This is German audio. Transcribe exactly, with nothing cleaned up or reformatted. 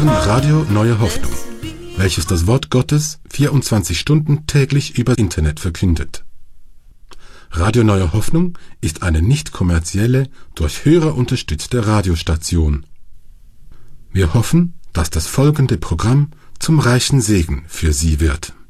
hören Radio Neue Hoffnung, welches das Wort Gottes vierundzwanzig Stunden täglich über Internet verkündet. Radio Neue Hoffnung ist eine nicht kommerzielle, durch Hörer unterstützte Radiostation. Wir hoffen, dass das folgende Programm zum reichen Segen für Sie wird.